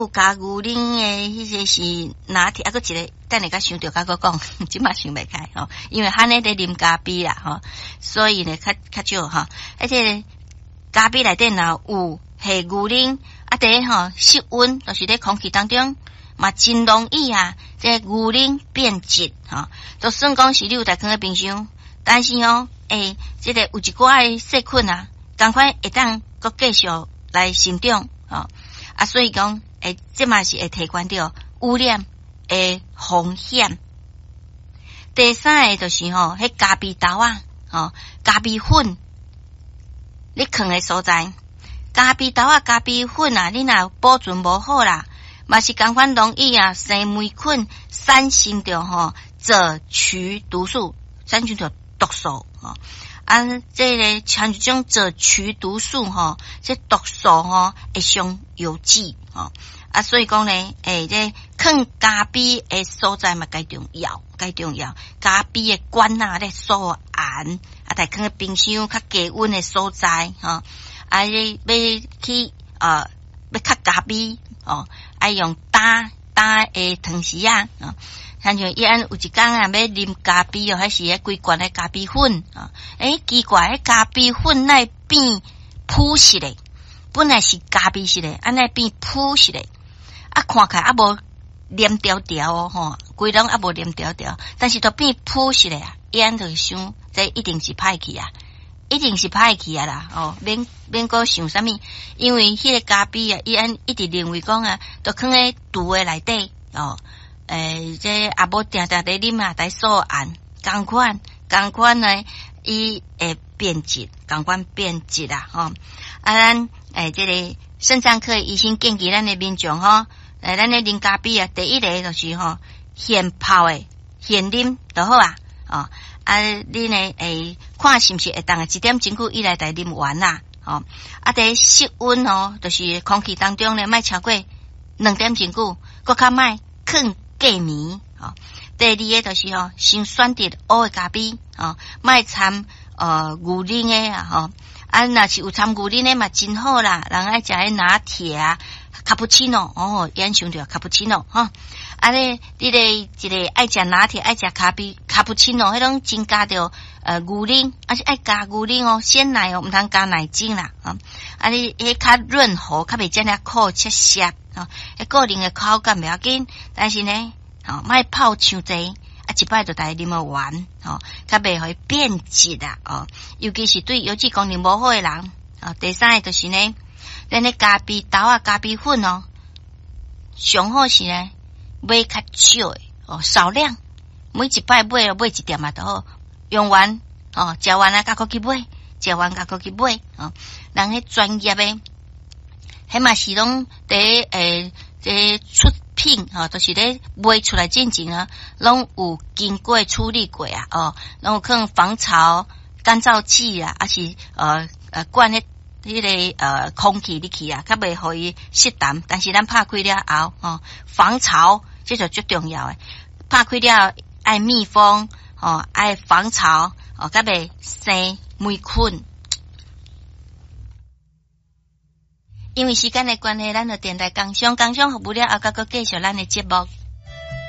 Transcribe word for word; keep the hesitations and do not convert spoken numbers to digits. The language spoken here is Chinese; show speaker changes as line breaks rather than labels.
有加牛奶诶，迄个是拿铁，啊，佫一个，等下甲想着甲佫讲，即马想袂开吼，因为汉尼在啉咖啡啦吼，所以呢较较少吼，而且咖啡内底若有系牛奶，啊，第一吼室温，就是咧空气当中嘛真容易啊，这牛奶变质吼，就算讲是你有在放喺冰箱，但是哦，诶，这个有一寡诶细菌啊，赶快会当佫继续来生长吼，啊，所以讲。诶，这嘛是会提悬到污染诶风险。第三个就是吼，迄咖啡豆啊，吼咖啡粉，你放诶所在，咖啡豆啊、咖啡粉啊，你若保存无好啦，嘛是共款容易啊生霉菌，产生着吼赭曲毒素，产生着毒素吼。啊，这个像一种赭曲毒素吼，这毒素吼会伤油脂吼。啊，所以讲呢，诶，这放咖啡诶所在嘛，介重要，介重要。咖啡诶管啊，咧锁严，啊，再放喺冰箱较低温诶所在，吼。啊，你要去呃，要较咖啡哦，爱用打打诶汤匙啊，啊，像像伊安有一工啊，要啉咖啡哦，还是迄几罐诶咖啡粉啊？诶，奇怪，迄咖啡粉奈变朴实诶，本来是咖啡色诶，安奈变朴实诶。啊，看起来啊无黏条条哦，吼，规拢啊无黏条条，但是都变朴实咧啊！伊安就想，这一定是歹去啊，一定是歹去啊啦！哦，免免搁想啥物，因为迄个咖啡啊，伊安一直认为讲啊，都放喺肚诶内底哦，诶，这啊无定定地啉啊，在锁眼，共款共款呢，伊会变质，共款变质啦，吼！啊，咱诶，这个肾脏科医生建议咱诶民众吼。诶，咱咧啉咖啡啊，第一个就是吼现泡诶，现啉就好啊。哦，啊，你呢诶，看是毋是会当一点钟久以内来啉完啦。哦，啊，第室温哦，就是空气当中咧，莫超过两点钟久，搁较莫放过暝。哦，第二个就是吼，先选择乌诶咖啡，哦，莫掺呃牛奶诶啊，吼。啊，若是有掺牛奶诶嘛，真好啦，人爱食迄拿铁啊。卡布奇诺哦，演想着卡布奇诺哈，啊咧，你咧一个爱食拿铁，爱食咖啡，卡布奇诺迄种增加着呃牛奶，而且爱加牛奶哦，鲜奶哦，毋通加奶精啦啊，啊你迄较润和，较袂遮尔苦涩涩啊，迄个人诶口感袂要紧，但是呢，哦，莫泡伤济，啊一摆就大啉啊完，哦，较袂互伊变质啦哦，尤其是对油脂功能无好诶人，啊，第三个就是呢。咱咧咖啡豆啊、咖啡粉哦，上好是呢买较少诶哦，少量，每一摆买哦买一点嘛都好，用完哦，食完啊，甲佫去买，食完甲佫去买哦。人迄专业诶，迄嘛是拢伫诶，这出品吼，都、就是咧卖出来进前啊，拢有经过处理过啊哦，拢有放防潮、干燥剂啊，还是呃呃灌迄。迄、那个呃空气入去啊，较袂互伊湿淡，但是咱拍开了后，哦，防潮这就最重要诶。拍开了爱密封，哦，爱防潮，哦，较袂生霉菌。因为时间的关系，咱就电台工商工商服务了后，甲佫继续咱的节目。